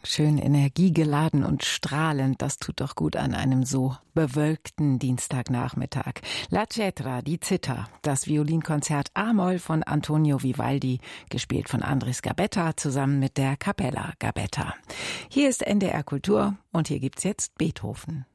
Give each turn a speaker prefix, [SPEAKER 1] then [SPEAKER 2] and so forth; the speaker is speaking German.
[SPEAKER 1] Schön energiegeladen und strahlend, das tut doch gut an einem so bewölkten Dienstagnachmittag. La Cetra, die Zither, das Violinkonzert A-Moll von Antonio Vivaldi, gespielt von Andris Gabetta zusammen mit der Capella Gabetta. Hier ist NDR Kultur und hier gibt's jetzt Beethoven.